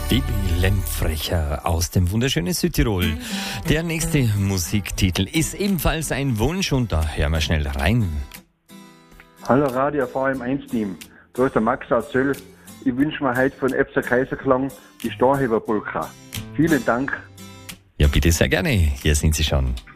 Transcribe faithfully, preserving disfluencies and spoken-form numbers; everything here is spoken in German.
Baby Lempfrecher aus dem wunderschönen Südtirol. Der nächste Musiktitel ist ebenfalls ein Wunsch und da hören wir schnell rein. Hallo Radio V M eins Team, da ist der Max aus Zöll. Ich wünsche mir heute von Epser Kaiserklang die Starheber Polka. Vielen Dank. Ja, bitte sehr gerne. Hier sind Sie schon.